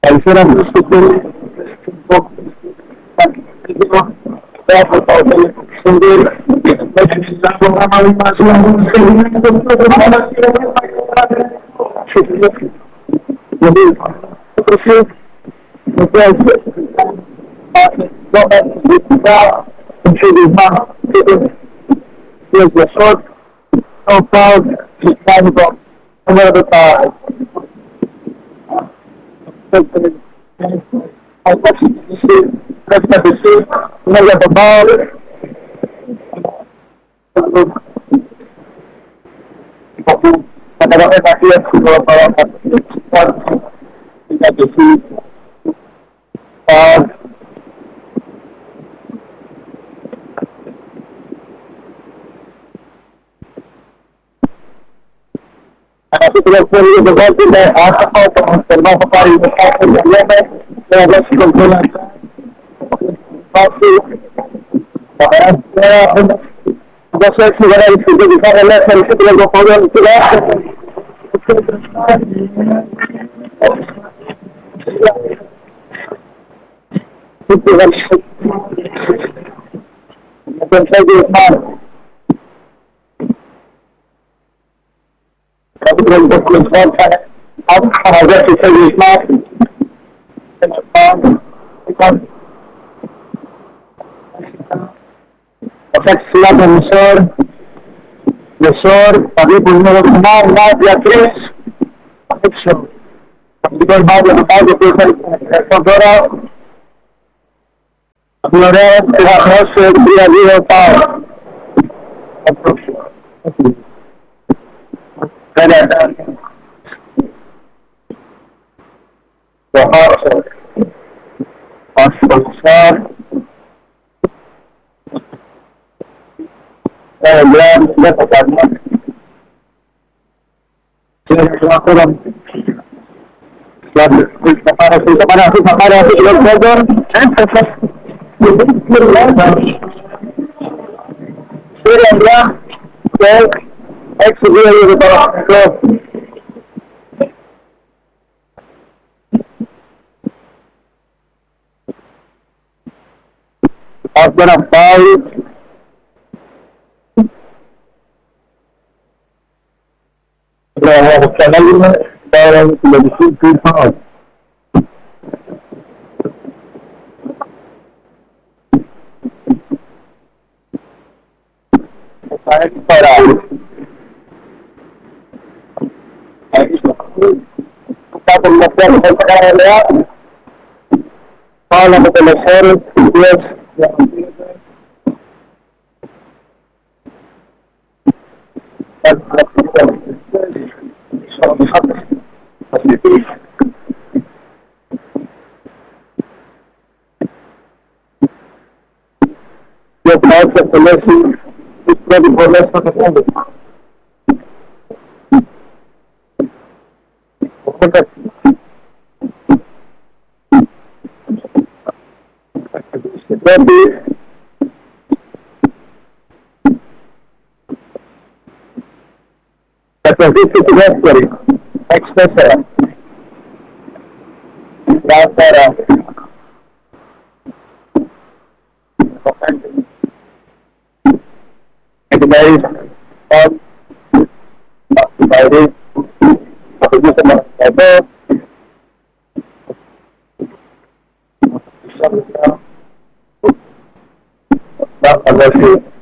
Καλησπέρα μου στο τέλος. Από τα οτέλη που ξενδύει. Μέχρι τα προγράμμα μας λάβουν σε ελληνική το πρόγραμμα και το προσφύγει. Το τέλος. Το ψηφισμά και το διασόρ. Το πάω και κάνει το νούμερο τα πρέπει να πεις είναι για τον πάω θα καταφέρει να φύγει το παράδειγμα για το φύγει αυτό το δεύτερο είναι το βάζω είναι άσχα το θερμά θα πάρει το κάτω για λέμε να δώσει τον κόλλα θα περάσει δώσω έξι γερά η θα ελεύθερη και την εργοφορία και θα δει που είναι το κουμάρι, μάτια, τρεις, έξω. Από την κορμάτια του πάγου που είχα τώρα, ωραία, θα δώσω 3-2 πάω. Το χάσω. Πάσω το σάρ. Δεν θα κάνουμε. Και να χώρα μου. Θα πάρω αυτή τη λόγω. Κύριε Αντρέα, και 6-2 για το παρακολουθώ. I'm gonna fight. Το κανάλι είναι para la edición principal. Está disparado. Ahí está por la fuerza de sacar el leal. Habla de televisores, eu posso estabelecer os pré-divorcios para o mundo. Essa vista que vai ser expressão. Vai para Everybody, by the